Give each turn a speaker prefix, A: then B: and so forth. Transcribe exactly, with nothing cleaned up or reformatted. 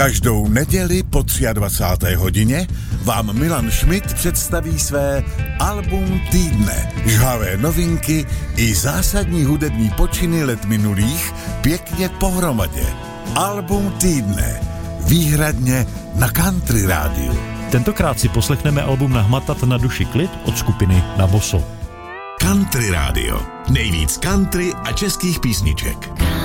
A: Každou neděli po dvacáté třetí hodině vám Milan Schmidt představí své album týdne. Žhavé novinky i zásadní hudební počiny let minulých pěkně pohromadě. Album týdne. Výhradně na Country rádiu.
B: Tentokrát si poslechneme album Nahmatat na duši klid od skupiny Na boso.
A: Country rádio. Nejvíc country a českých písniček.